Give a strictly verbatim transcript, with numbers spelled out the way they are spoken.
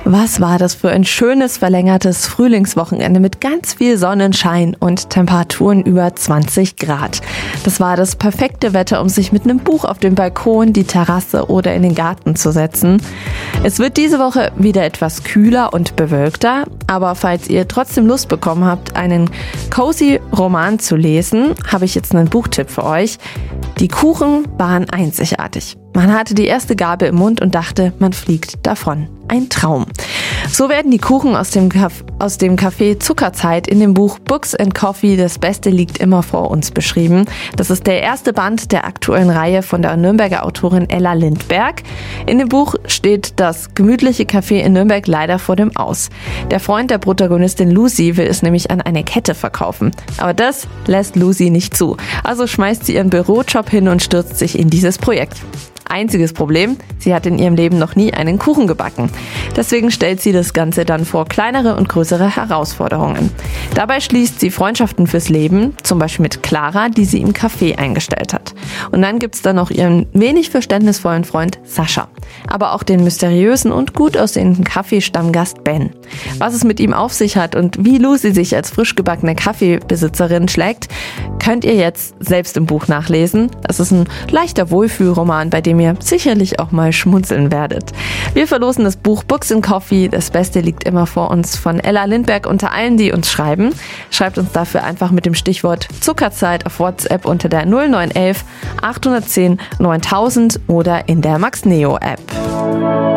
Was war das für ein schönes, verlängertes Frühlingswochenende mit ganz viel Sonnenschein und Temperaturen über zwanzig Grad. Das war das perfekte Wetter, um sich mit einem Buch auf den Balkon, die Terrasse oder in den Garten zu setzen. Es wird diese Woche wieder etwas kühler und bewölkter, aber falls ihr trotzdem Lust bekommen habt, einen cozy Roman zu lesen, habe ich jetzt einen Buchtipp für euch. Die Kuchen waren einzigartig. Man hatte die erste Gabel im Mund und dachte, man fliegt davon. Ein Traum. So werden die Kuchen aus dem, Caf- aus dem Café Zuckerzeit in dem Buch Books and Coffee, das Beste liegt immer vor uns, beschrieben. Das ist der erste Band der aktuellen Reihe von der Nürnberger Autorin Ella Lindberg. In dem Buch steht das gemütliche Café in Nürnberg leider vor dem Aus. Der Freund der Protagonistin Lucy will es nämlich an eine Kette verkaufen. Aber das lässt Lucy nicht zu. Also schmeißt sie ihren Bürojob hin und stürzt sich in dieses Projekt. Einziges Problem, sie hat in ihrem Leben noch nie einen Kuchen gebacken. Deswegen stellt sie das Ganze dann vor kleinere und größere Herausforderungen. Dabei schließt sie Freundschaften fürs Leben, zum Beispiel mit Clara, die sie im Café eingestellt hat. Und dann gibt's da noch ihren wenig verständnisvollen Freund Sascha. Aber auch den mysteriösen und gut aussehenden Kaffeestammgast Ben. Was es mit ihm auf sich hat und wie Lucy sich als frisch gebackene Kaffeebesitzerin schlägt, könnt ihr jetzt selbst im Buch nachlesen. Es ist ein leichter Wohlfühlroman, bei dem ihr sicherlich auch mal schmunzeln werdet. Wir verlosen das Buch Books and Coffee, das Beste liegt immer vor uns, von Ella Lindberg unter allen, die uns schreiben. Schreibt uns dafür einfach mit dem Stichwort Zuckerzeit auf WhatsApp unter der null neun eins eins acht eins null neuntausend oder in der Max Neo App.